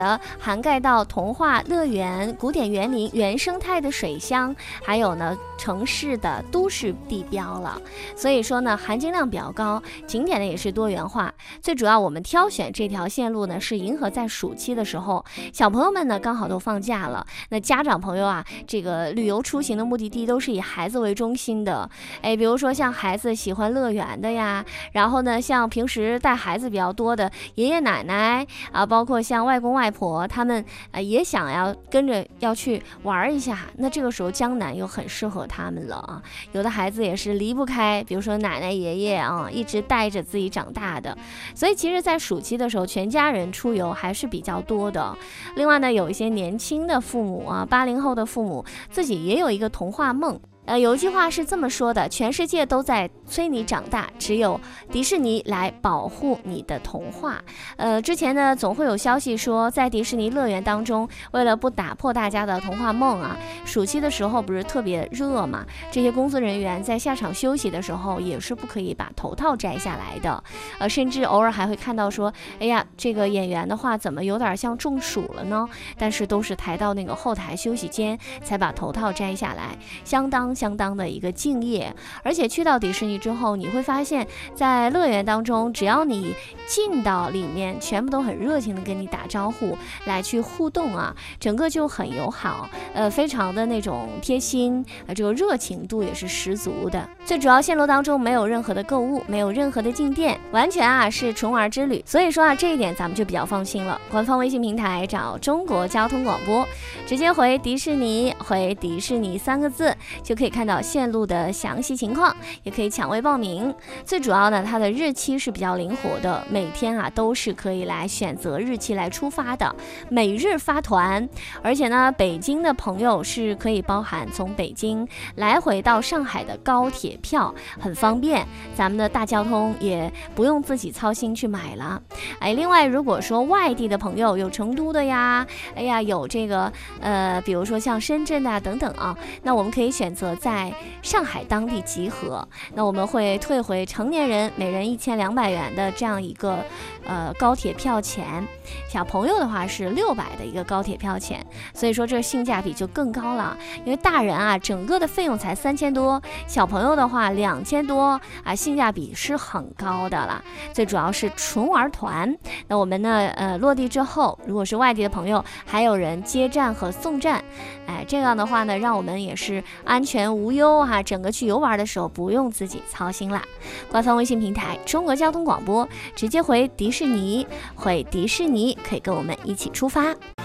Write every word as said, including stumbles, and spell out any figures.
的涵盖到童话、乐园、古典园林、原生态的水乡，还有呢城市的都市地标了。所以说呢，含金量比较高，景点呢也是多元化。最主要我们挑选这条线路呢，是迎合在暑期的时候，小朋友们呢刚好都放假了，那家长朋友啊，这个旅游出行的目的地都是以孩子为中心的。哎，比如说像孩子喜欢乐园的呀，然后呢，像平时带孩子比较多的爷爷奶奶啊，包括像外公外婆，他们呃也想要跟着要去玩一下，那这个时候江南又很适合他们了啊。有的孩子也是离不开，比如说奶奶爷爷啊，一直带着自己长大的，所以其实在暑期的时候，全家人出游还是比较多的。另外呢，有一些年轻的父母啊，八零后的父母自己也有一个童话梦。呃，有一句话是这么说的：全世界都在催你长大，只有迪士尼来保护你的童话。呃，之前呢，总会有消息说，在迪士尼乐园当中，为了不打破大家的童话梦啊，暑期的时候不是特别热嘛，这些工作人员在下场休息的时候也是不可以把头套摘下来的。呃，甚至偶尔还会看到说，哎呀，这个演员的话怎么有点像中暑了呢？但是都是抬到那个后台休息间才把头套摘下来，相当。相当的一个敬业。而且去到迪士尼之后，你会发现在乐园当中，只要你进到里面，全部都很热情的跟你打招呼，来去互动啊，整个就很友好，呃，非常的那种贴心，呃，这个热情度也是十足的。最主要线路当中没有任何的购物，没有任何的进店，完全啊是纯玩之旅。所以说啊，这一点咱们就比较放心了。官方微信平台找中国交通广播，直接回迪士尼，回迪士尼三个字就可以看到线路的详细情况，也可以抢位报名。最主要呢，它的日期是比较灵活的，每天啊都是可以来选择日期来出发的，每日发团。而且呢，北京的朋友是可以包含从北京来回到上海的高铁票，很方便，咱们的大交通也不用自己操心去买了。哎，另外如果说外地的朋友有成都的呀，哎呀有这个呃，比如说像深圳啊等等啊，那我们可以选择在上海当地集合，那我们会退回成年人每人一千两百元的这样一个呃高铁票钱，小朋友的话是六百的一个高铁票钱，所以说这个性价比就更高了。因为大人啊整个的费用才三千多，小朋友的话两千多啊，性价比是很高的了。最主要是纯玩团，那我们呢呃落地之后，如果是外地的朋友，还有人接站和送站，哎，这样的话呢，让我们也是安全无忧哈、啊，整个去游玩的时候不用自己操心啦。官方微信平台中国交通广播，直接回迪士尼，回迪士尼可以跟我们一起出发。